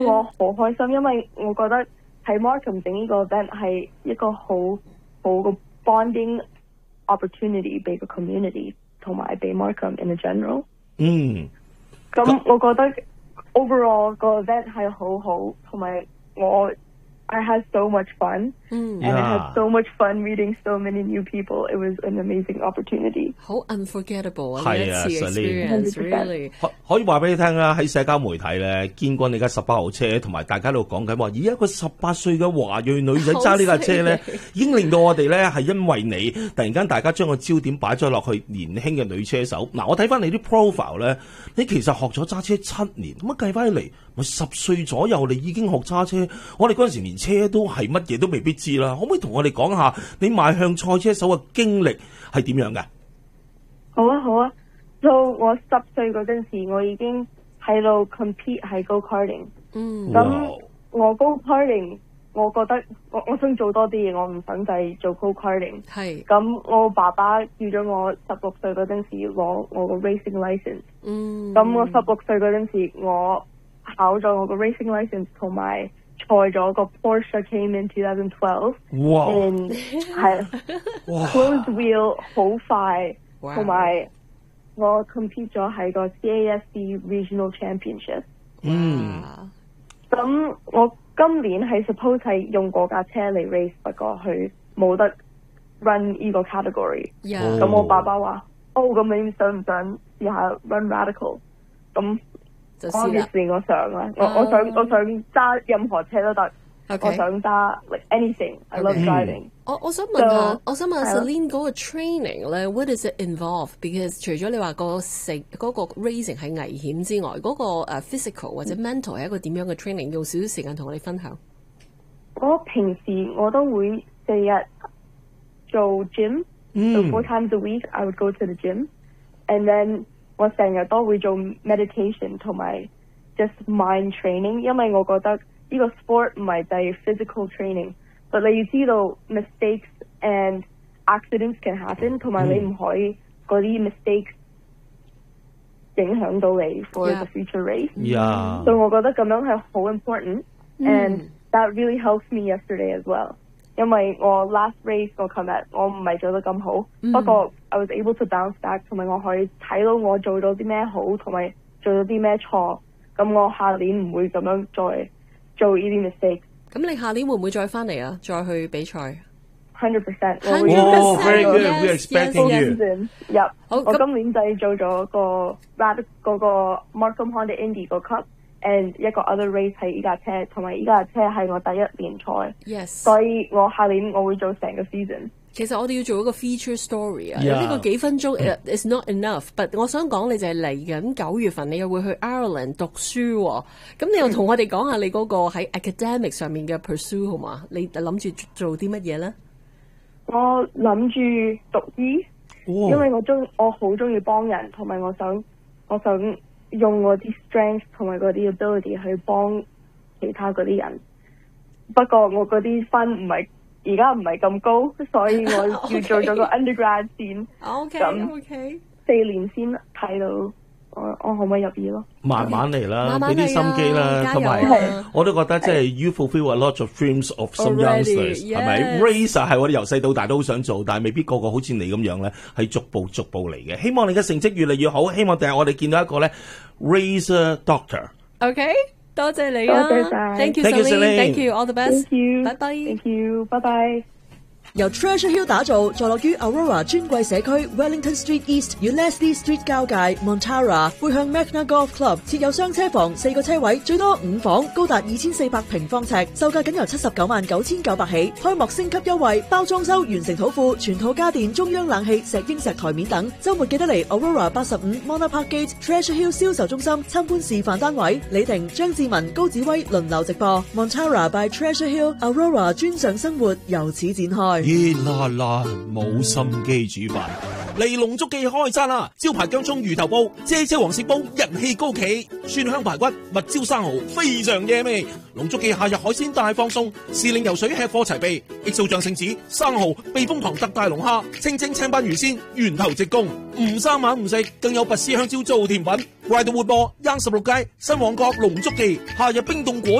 我好開心，因為我覺得喺 Markham 整呢個 event 係一個好個 bonding opportunity 俾個 community 同埋俾 Markham in a general。咁我覺得 overall 個 event 係好好，同埋I had so much fun, and I had so much fun meeting so many new people. It was an amazing opportunity. 好 unforgettable 啊！呢一次 experience really 可以話俾你聽啦，喺社交媒體咧見過你架18號車，同埋大家都講緊話，而一個18歲嘅華裔女仔揸呢架車咧，已經令到我哋咧係因為你突然間大家將個焦點擺咗落去年輕嘅女車手。嗱，我睇翻你啲 profile 咧，你其實學咗揸車7年，咁計翻起嚟，咪10歲左右你已經學揸車。我哋嗰陣時連車都係乜嘢都未必知啦，可唔可以同我哋講下你邁向賽車手嘅經歷係點樣嘅？ 好啊，到我10歲嗰陣時，我已經喺度 compete 喺 go karting。咁我 go karting， 我覺得我想做多啲嘢，我唔想就係做 go karting。係。咁我爸爸叫咗我16歲嗰陣時攞我個 racing license。咁我16歲嗰陣時，我考咗我個 racing license 同埋賽咗個 Porsche came in 2012。哇！係 closed wheel 好快，同埋我 compete 咗喺個 CASD Regional Championship。咁我今年係 suppose 係用嗰架車嚟 race， 不過佢冇得 run 呢個 category。咁我爸爸話：咁你想唔想試下 run radical？ 咁obviously 我想啦，我想揸任何車都得。我想揸 like anything. I love driving. 我想問下，我想問 Celine 嗰個 training 咧 ，what does it involve？Because 除咗你話嗰個 racing 係危險之外，嗰個physical 或者 mental 係一個點樣嘅 training？用少少時間同我哋分享。 我平時我都會4日做 gym， so 4 times a week I would go to the gym, and then 我成日都會做 meditation 同埋 just mind training， 因為我覺得呢個 sport 唔係就係 physical training， 但你要知道 mistakes and accidents can happen， 同埋你唔可以嗰啲 mistakes 影響到你 for the future race。所以我覺得咁樣係好 important，and that really helps me yesterday as well。因為我 last race 我琴日我唔係做得咁好，不過 I was able to bounce back， 同埋我可以睇到我做咗啲咩好，同埋做咗啲咩錯，咁我下年唔會咁樣再做呢啲 mistake。咁你下年會唔會再翻嚟啊？再去比賽 ？100%。 Very good. We're expecting you。 我今年就做咗個 Markham Honda Indy 個 Cup。and 一個 other race 係依架車，同埋依架車係我第一年賽。Yes。所以我下年我會做成個 season。 其實我哋要做一個 feature story 啊，呢個幾分鐘 is not enough。But 我想講你就係嚟緊9月份，你又會去 Ireland 讀書喎。咁你又同我哋講下你嗰個喺 academic 上面嘅 pursue 好嘛？你諗住做啲乜嘢咧？ 我諗住讀醫，因為我好中意幫人，同埋我想用我啲 strength 同埋嗰啲 ability 去幫其他嗰啲人。不過我嗰啲分而家唔係咁高，所以我要做咗個 undergrad 先。咁4年先睇到我可唔可以入醫咯？ 慢慢嚟啦，俾啲心機啦，同埋我都覺得即係 you fulfill a lot of dreams of some youngsters， 係咪 ？Racer 係我哋由細到大都好想做，但係未必個個好似你咁樣咧，係逐步嚟嘅。希望你嘅成績越嚟越好，希望第日我哋見到一個咧 Racer Doctor。OK， 多謝你啊！ 多謝晒 ，Thank you Celine，Thank you，all the best， 拜拜 ，Thank you， 拜拜。 由 Treasure Hill 打造，坐落於 Aurora 尊貴社區 Wellington Street East 與 Leslie Street 交界 Montara， 會向 Magna Golf Club 設有雙車房，4個車位，最多5房，高達2400平方尺，售價僅由799900起，開幕升級優惠，包裝修完成土庫，全套家電、中央冷氣、石英石台面等。週末記得嚟 Aurora 85 Mona Park Gate Treasure Hill 銷售中心參觀示範單位，李婷、張志文、高子威輪流直播。Montara by Treasure Hill Aurora 專上生活由此展開。 熱辣辣冇心機煮飯。 嚟龍足記開餐啦！招牌薑蔥魚頭煲、啫喱黃鱔煲人氣高企，蒜香排骨、蜜椒生蠔非常惹味。龍足記夏日海鮮大放送，時令游水吃貨齊備，XO醬聖子、生蠔、避風塘特大龍蝦、清蒸青斑魚鮮、源頭直供，唔生猛唔食，更有拔絲香蕉做甜品。快到活播，16街新旺角龍足記，夏日冰凍果